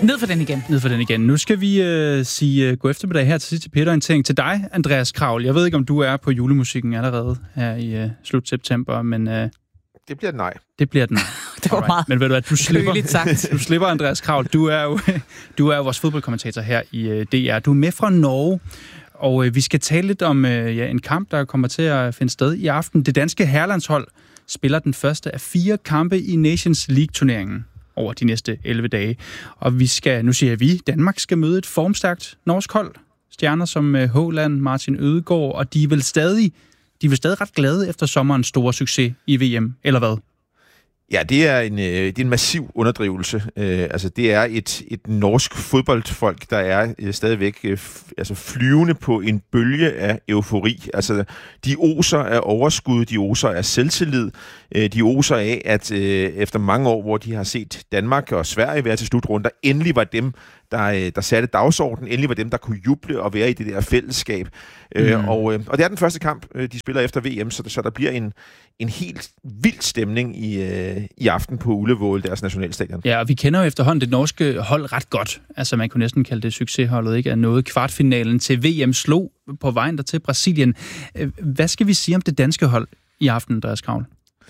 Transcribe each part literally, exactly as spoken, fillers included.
Ned for den igen. Ned for den igen. Nu skal vi øh, sige uh, god eftermiddag her til sidst til Peter-orientering til dig, Andreas Kravl. Jeg ved ikke, om du er på julemusikken allerede her i uh, slut september, men... Uh, det bliver et nej. Det bliver et nej. Det var Alright. meget Men ved du hvad, du slipper, sagt. du slipper, Andreas Kravl. Du er jo, du er jo vores fodboldkommentator her i uh, D R. Du er med fra Norge, og uh, vi skal tale lidt om uh, ja, en kamp, der kommer til at finde sted i aften. Det danske herrelandshold spiller den første af fire kampe i Nations League-turneringen over de næste elleve dage. Og vi skal, nu siger vi, Danmark skal møde et formstærkt norsk hold. Stjerner som Haaland, Martin Ødegaard, og de er vel stadig, de er vel stadig ret glade efter sommerens store succes i V M, eller hvad? Ja, det er en, det er en massiv underdrivelse. Øh, altså, det er et, et norsk fodboldfolk, der er øh, stadigvæk øh, f- altså flyvende på en bølge af eufori. Altså, de oser af overskud, de oser af selvtillid, øh, de oser af, at øh, efter mange år, hvor de har set Danmark og Sverige være til slutrunden, der endelig var dem, der, der satte dagsordenen, endelig var dem, der kunne juble og være i det der fællesskab. Mm. Øh, og, og det er den første kamp, de spiller efter V M, så, så der bliver en, en helt vild stemning i, i aften på Ullevål, deres nationalstadion. Ja, og vi kender jo efterhånden det norske hold ret godt. Altså, man kunne næsten kalde det succesholdet, ikke? At noget kvartfinalen til V M slog på vejen der til Brasilien. Hvad skal vi sige om det danske hold i aften, Andreas Kravl?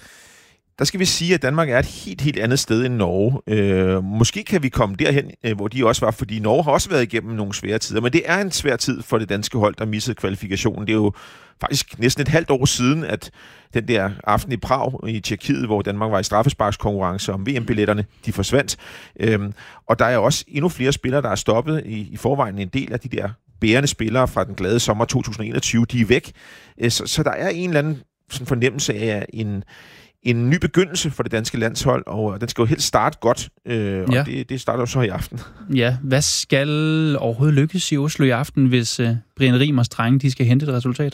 Der skal vi sige, at Danmark er et helt, helt andet sted end Norge. Øh, måske kan vi komme derhen, øh, hvor de også var, fordi Norge har også været igennem nogle svære tider, men det er en svær tid for det danske hold, der missede kvalifikationen. Det er jo faktisk næsten et halvt år siden, at den der aften i Prag i Tjekkiet, hvor Danmark var i straffesparkskonkurrence om V M-billetterne, de forsvandt. Øh, og der er også endnu flere spillere, der er stoppet i, i forvejen. En del af de der bærende spillere fra den glade sommer to tusind og enogtyve, de er væk. Øh, så, så der er en eller anden sådan fornemmelse af en En ny begyndelse for det danske landshold, og den skal jo helst starte godt, øh, og ja. det, det starter jo så i aften. Ja, hvad skal overhovedet lykkes i Oslo i aften, hvis øh, Brian Riemers drenge, de skal hente et resultat?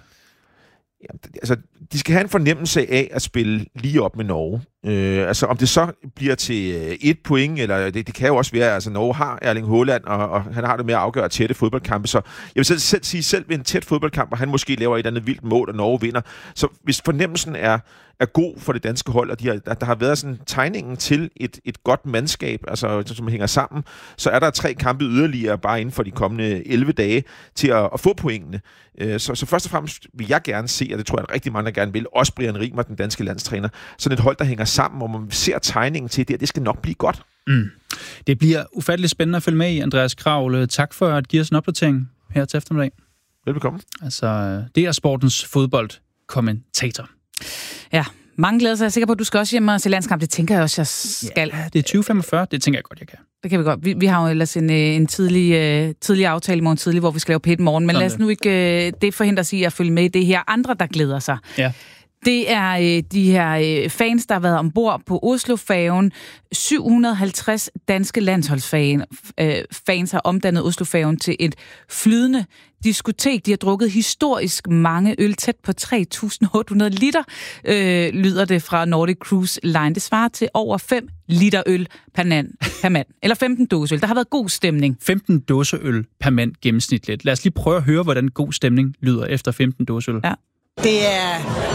Ja, altså, de skal have en fornemmelse af at spille lige op med Norge. Øh, altså, om det så bliver til øh, et point, eller det, det kan jo også være, altså Norge har Erling Haaland, og, og han har det med at afgøre tætte fodboldkampe, så jeg vil selv, selv sige, selv ved en tæt fodboldkamp, og han måske laver et eller andet vildt mål, og Norge vinder, så hvis fornemmelsen er, er god for det danske hold, og de har, der, der har været sådan tegningen til et, et godt mandskab, altså som hænger sammen, så er der tre kampe yderligere bare inden for de kommende elleve dage til at, at få pointene. Så, så først og fremmest vil jeg gerne se, og det tror jeg, at rigtig mange der gerne vil, også Brian Riemer, den danske landstræner, sådan et hold, der hænger sammen, hvor man ser tegningen til det, det skal nok blive godt. Mm. Det bliver ufatteligt spændende at følge med i, Andreas Kravl. Tak for at give os en opdatering her til eftermiddag. Velbekomme. Altså, det er sportens fodboldkommentator. Ja, mange glæder sig. Jeg er sikker på, at du skal også hjem og se landskamp. Det tænker jeg også, jeg skal. Ja, det er tyve femogfyrre. Det tænker jeg godt, jeg kan. Det kan vi godt. Vi, vi har jo ellers en, en tidlig, uh, tidlig aftale i morgen tidlig, hvor vi skal lave P et morgen. Men Sådan lad os nu ikke uh, det forhindre sig i at følge med i det her. Andre, der glæder sig. Ja. Det er øh, de her øh, fans, der har været ombord på Oslofærgen. syv hundrede og halvtreds danske landsholdsfans øh, fans har omdannet Oslofærgen til et flydende diskotek. De har drukket historisk mange øl, tæt på tre tusind otte hundrede liter, øh, lyder det fra Nordic Cruise Line. Det svarer til over fem liter øl per, nan, per mand. Eller femten dåseøl. Der har været god stemning. femten dåseøl per mand gennemsnitligt. Lad os lige prøve at høre, hvordan god stemning lyder efter femten dåseøl. Ja. Det er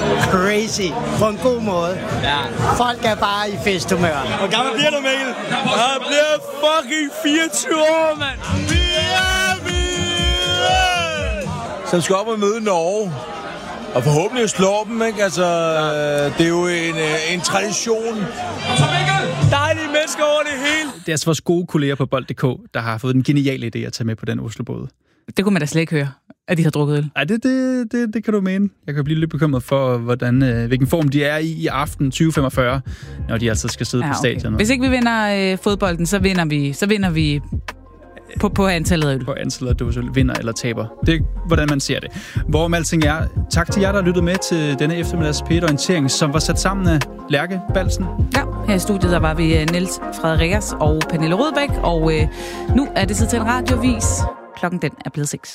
crazy på en god måde. Ja. Folk er bare i festhumør. Hvor gammel bliver du, Mikkel? Jeg bliver fucking fireogtyve år, mand. Vi er vilde! Så skal op og møde Norge. Og forhåbentlig slå dem, ikke? Altså, det er jo en, en tradition. Dejlige mennesker over det hele. Det er altså vores gode kolleger på bold punktum d k, der har fået den geniale idé at tage med på den Oslobåd. Det kunne man da slet ikke høre, at de har drukket øl. Nej, det, det, det, det kan du mene. Jeg kan blive lidt bekymret for, hvordan, øh, hvilken form de er i i aften tyve femogfyrre, når de altså skal sidde ja, okay. på stadion. Hvis ikke vi vinder øh, fodbolden, så vinder vi, så vinder vi på, på antallet af øl. På antallet af dåseøl. Vinder eller taber. Det er, hvordan man ser det. Hvorom alting er, tak til jer, der lyttede med til denne eftermiddags P et-orientering, som var sat sammen af Lærke Balsen. Ja, her i studiet der var vi Niels Frederikas og Pernille Rødbæk, og øh, nu er det tid til en radiovis. Klokken den er blevet seks.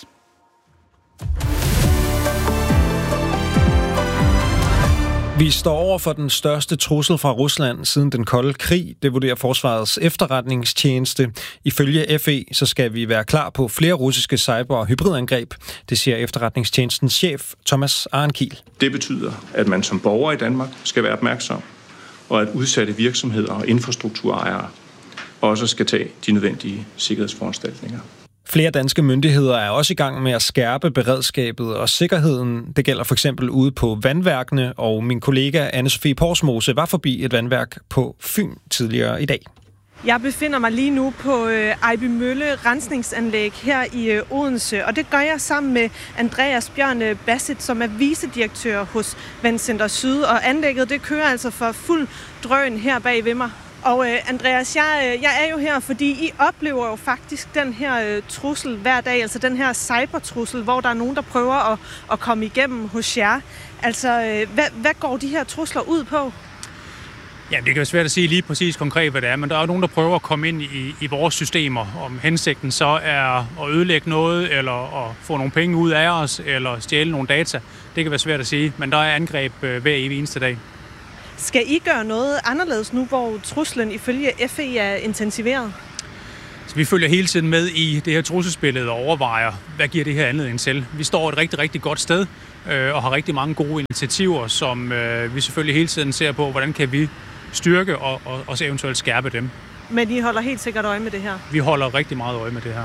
Vi står over for den største trussel fra Rusland siden den kolde krig. Det vurderer Forsvarets efterretningstjeneste. Ifølge F E så skal vi være klar på flere russiske cyber- og hybridangreb. Det siger efterretningstjenestens chef Thomas Arnkiel. Det betyder, at man som borger i Danmark skal være opmærksom, og at udsatte virksomheder og infrastrukturejere også skal tage de nødvendige sikkerhedsforanstaltninger. Flere danske myndigheder er også i gang med at skærpe beredskabet og sikkerheden. Det gælder for eksempel ude på vandværkene, og min kollega Anne-Sophie Porsmose var forbi et vandværk på Fyn tidligere i dag. Jeg befinder mig lige nu på øh, Ejbymølle Rensningsanlæg her i øh, Odense, og det gør jeg sammen med Andreas Bjørn Bassett, som er vicedirektør hos Vandcenter Syd, og anlægget det kører altså for fuld drøn her bag ved mig. Og øh, Andreas, jeg, øh, jeg er jo her, fordi I oplever jo faktisk den her øh, trussel hver dag, altså den her cybertrussel, hvor der er nogen, der prøver at, at komme igennem hos jer. Altså, øh, hvad, hvad går de her trusler ud på? Ja, det kan være svært at sige lige præcis konkret, hvad det er, men der er jo nogen, der prøver at komme ind i, i vores systemer. Om hensigten så er at ødelægge noget, eller at få nogle penge ud af os, eller stjæle nogle data. Det kan være svært at sige, men der er angreb øh, hver evig eneste dag. Skal I gøre noget anderledes nu, hvor truslen ifølge F E er intensiveret? Så vi følger hele tiden med i det her trusselsbillede og overvejer, hvad giver det her anledning til. Vi står et rigtig, rigtig godt sted øh, og har rigtig mange gode initiativer, som øh, vi selvfølgelig hele tiden ser på, hvordan kan vi styrke og, og også eventuelt skærpe dem. Men I holder helt sikkert øje med det her? Vi holder rigtig meget øje med det her.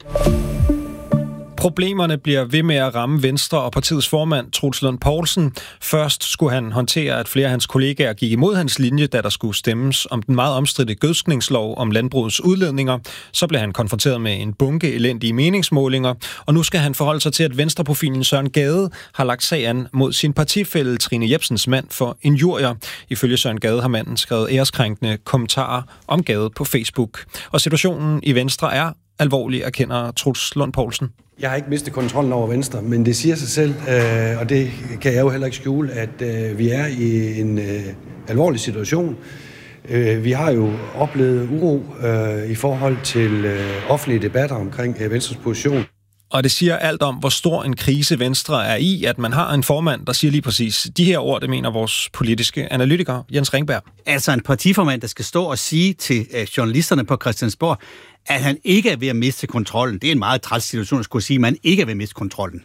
Problemerne bliver ved med at ramme Venstre og partiets formand, Troels Lund Poulsen. Først skulle han håndtere, at flere af hans kollegaer gik imod hans linje, da der skulle stemmes om den meget omstridte gødskningslov om landbrugets udledninger. Så blev han konfronteret med en bunke elendige meningsmålinger, og nu skal han forholde sig til, at Venstreprofilen Søren Gade har lagt sag an mod sin partifælle Trine Jepsens mand for injurier. Ifølge Søren Gade har manden skrevet æreskrænkende kommentarer om Gade på Facebook. Og situationen i Venstre er alvorlig, erkender Troels Lund Poulsen. Jeg har ikke mistet kontrollen over Venstre, men det siger sig selv, øh, og det kan jeg jo heller ikke skjule, at øh, vi er i en øh, alvorlig situation. Øh, vi har jo oplevet uro øh, i forhold til øh, offentlige debatter omkring øh, Venstres position. Og det siger alt om, hvor stor en krise Venstre er i, at man har en formand, der siger lige præcis de her ord, det mener vores politiske analytiker Jens Ringberg. Altså en partiformand, der skal stå og sige til øh, journalisterne på Christiansborg, at han ikke er ved at miste kontrollen. Det er en meget træls situation at skulle sige, at man ikke er ved at miste kontrollen.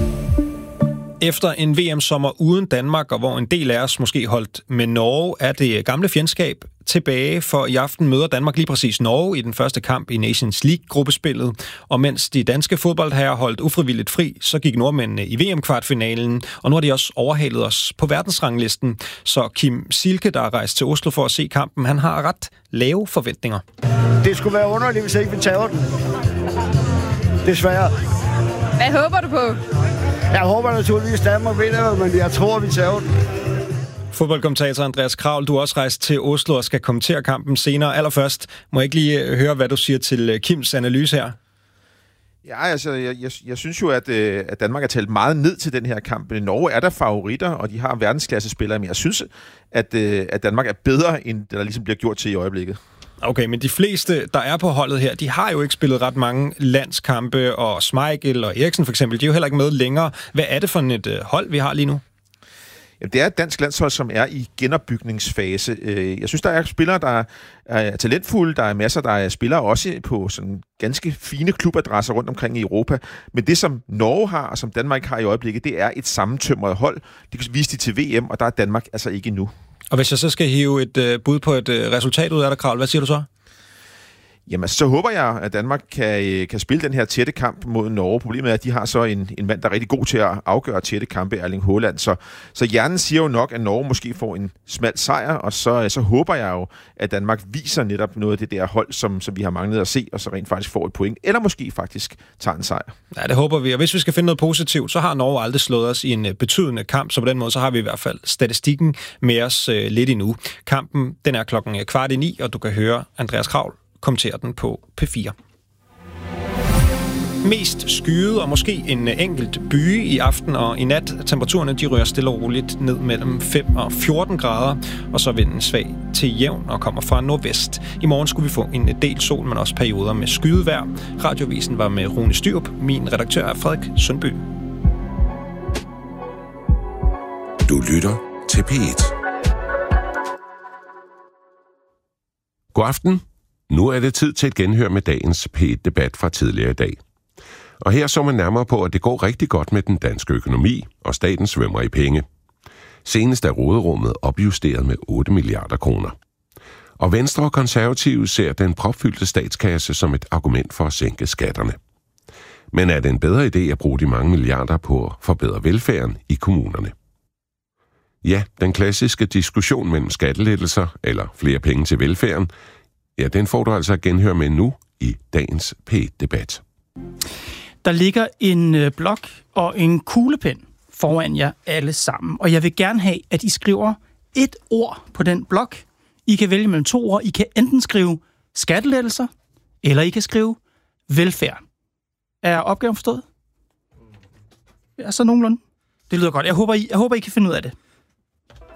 Efter en V M-sommer uden Danmark, og hvor en del af os måske holdt med Norge, er det gamle fjendskab tilbage, for i aften møder Danmark lige præcis Norge i den første kamp i Nations League-gruppespillet. Og mens de danske fodboldherrer holdt ufrivilligt fri, så gik nordmændene i V M-kvartfinalen, og nu har de også overhalet os på verdensranglisten. Så Kim Silke, der er rejst til Oslo for at se kampen, han har ret lave forventninger. Det skulle være underligt, hvis ikke vi tager den. Desværre. Hvad håber du på? Jeg håber naturligvis, at Danmark vinder, men jeg tror, vi tager den. Fodboldkommentator Andreas Kravl, du er også rejst til Oslo og skal kommentere kampen senere. Allerførst, må jeg ikke lige høre, hvad du siger til Kims analyse her? Ja, altså, jeg, jeg, jeg synes jo, at, øh, at Danmark er talt meget ned til den her kamp. Norge er der favoritter, og de har verdensklassespillere, men jeg synes, at, øh, at Danmark er bedre, end det der ligesom bliver gjort til i øjeblikket. Okay, men de fleste, der er på holdet her, de har jo ikke spillet ret mange landskampe, og Schmeichel og Eriksen for eksempel, de er jo heller ikke med længere. Hvad er det for et hold, vi har lige nu? Jamen, det er et dansk landshold, som er i genopbygningsfase. Jeg synes, der er spillere, der er talentfulde. Der er masser, der er spillere også på sådan ganske fine klubadresser rundt omkring i Europa. Men det, som Norge har, og som Danmark har i øjeblikket, det er et sammentømret hold. De kan vise det til V M, og der er Danmark altså ikke endnu. Og hvis jeg så skal hive et øh, bud på et øh, resultat ud af dig, Kravl, hvad siger du så? Jamen, så håber jeg, at Danmark kan, kan spille den her tætte kamp mod Norge. Problemet er, at de har så en, en mand, der er rigtig god til at afgøre tætte kampe, Erling Haaland. Så, så hjernen siger jo nok, at Norge måske får en smal sejr, og så, så håber jeg jo, at Danmark viser netop noget af det der hold, som, som vi har manglet at se, og så rent faktisk får et point, eller måske faktisk tager en sejr. Ja, det håber vi. Og hvis vi skal finde noget positivt, så har Norge aldrig slået os i en betydende kamp, så på den måde, så har vi i hvert fald statistikken med os øh, lidt endnu. Kampen, den er klokken kvart i ni, og du kan høre Andreas Kravl kommenterer den på P fire. Mest skyet og måske en enkelt byge i aften og i nat. Temperaturerne de rører stille og roligt ned mellem fem og fjorten grader, og så vinden svag til jævn og kommer fra nordvest. I morgen skulle vi få en del sol, men også perioder med skyet vejr. Radiovisen var med Rune Styrup. Min redaktør er Frederik Sundby. Du lytter til P et. God aften. Nu er det tid til et genhør med dagens P et-debat fra tidligere i dag. Og her så man nærmere på, at det går rigtig godt med den danske økonomi, og staten svømmer i penge. Senest er råderummet opjusteret med otte milliarder kroner. Og Venstre og Konservative ser den propfyldte statskasse som et argument for at sænke skatterne. Men er det en bedre idé at bruge de mange milliarder på at forbedre velfærden i kommunerne? Ja, den klassiske diskussion mellem skattelettelser eller flere penge til velfærden, ja, den får du altså at genhøre med nu i dagens P et-debat. Der ligger en øh, blok og en kuglepen foran jer alle sammen, og jeg vil gerne have, at I skriver et ord på den blok. I kan vælge mellem to ord. I kan enten skrive skattelettelser, eller I kan skrive velfærd. Er opgaven forstået? Ja, så nogenlunde. Det lyder godt. Jeg håber, I, jeg håber, I kan finde ud af det.